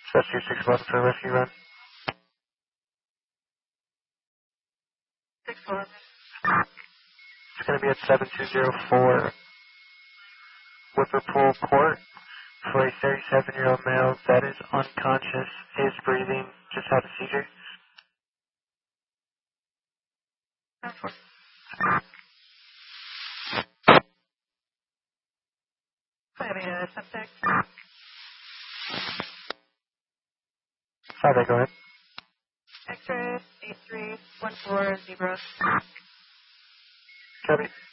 That's 2611 for rescue run. 611. It's going to be at 7204 Whipperpool Court for a 37-year-old male that is unconscious, is breathing, just had a seizure. Having a subject. Hi there, go ahead. X-ray 8314 zebra. Copy.